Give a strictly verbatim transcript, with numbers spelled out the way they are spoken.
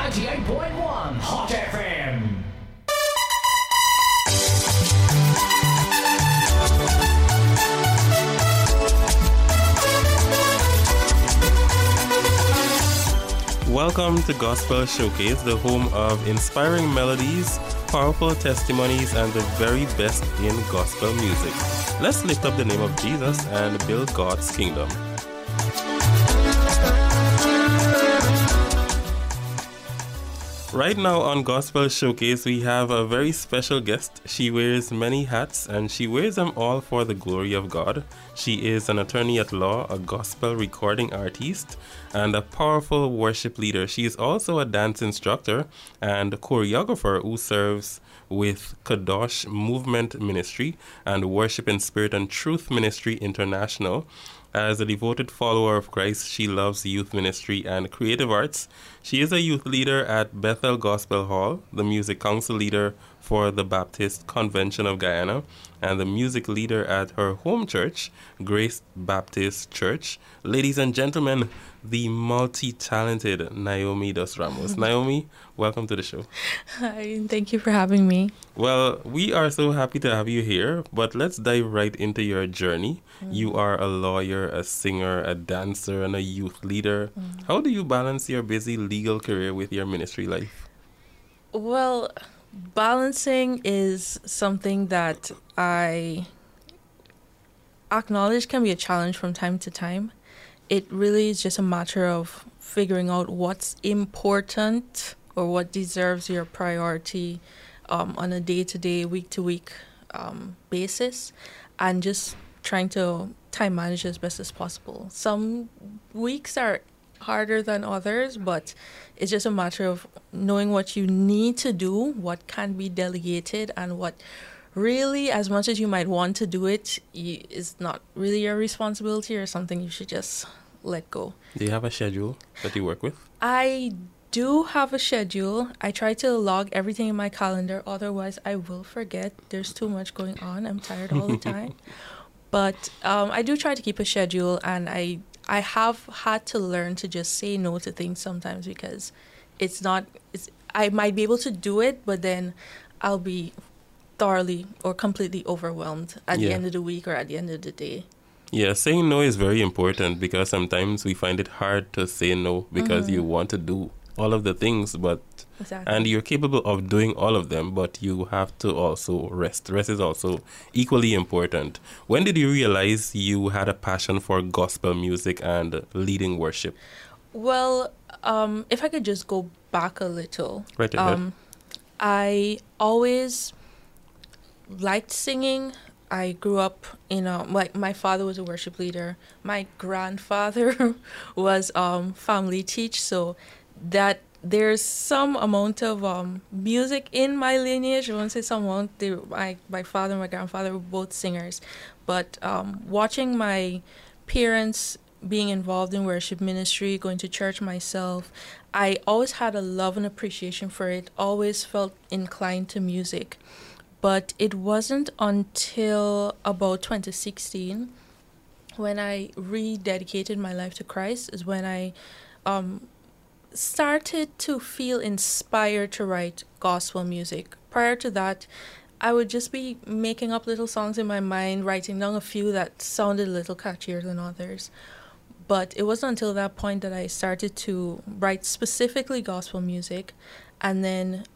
ninety-eight point one Hot F M. Welcome to Gospel Showcase, the home of inspiring melodies, powerful testimonies, and the very best in gospel music. Let's lift up the name of Jesus and build God's kingdom. Right now on Gospel Showcase, we have a very special guest. She wears many hats and she wears them all for the glory of God. She is an attorney at law, a gospel recording artist, and a powerful worship leader. She is also a dance instructor and choreographer who serves with Kadosh Movement Ministry and Worship in Spirit and Truth Ministry International. As a devoted follower of Christ, she loves youth ministry and creative arts. She is a youth leader at Bethel Gospel Hall, the music council leader for the Baptist Convention of Guyana, and the music leader at her home church, Grace Baptist Church. Ladies and gentlemen, the multi-talented Naomi Dos Ramos. Naomi, welcome to the show. Hi, thank you for having me. Well, we are so happy to have you here, but let's dive right into your journey. Mm. You are a lawyer, a singer, a dancer, and a youth leader. Mm. How do you balance your busy legal career with your ministry life? Well, balancing is something that I acknowledge can be a challenge from time to time. It really is just a matter of figuring out what's important or what deserves your priority um, on a day-to-day, week-to-week um, basis, and just trying to time manage as best as possible. Some weeks are harder than others, but it's just a matter of knowing what you need to do, what can be delegated, and what really, as much as you might want to do it, you, is not really your responsibility or something you should just let go. Do you have a schedule that you work with? I do have a schedule. I try to log everything in my calendar, otherwise I will forget. There's too much going on. I'm tired all the time. But um, I do try to keep a schedule, and I I have had to learn to just say no to things sometimes because it's not, it's, I might be able to do it, but then I'll be thoroughly or completely overwhelmed at yeah. the end of the week or at the end of the day. Yeah, saying no is very important because sometimes we find it hard to say no because mm-hmm. you want to do all of the things, but exactly. and you're capable of doing all of them, but you have to also rest. Rest is also equally important. When did you realize you had a passion for gospel music and leading worship? Well, um, if I could just go back a little. Right ahead. Um, I always liked singing. I grew up in a, like my father was a worship leader. My grandfather was um family teach, so that there's some amount of um music in my lineage. I won't say some amount. They, my my father and my grandfather were both singers, but um watching my parents being involved in worship ministry, going to church myself, I always had a love and appreciation for it. Always felt inclined to music. But it wasn't until about twenty sixteen when I rededicated my life to Christ is when I um, started to feel inspired to write gospel music. Prior to that, I would just be making up little songs in my mind, writing down a few that sounded a little catchier than others. But it wasn't until that point that I started to write specifically gospel music. And then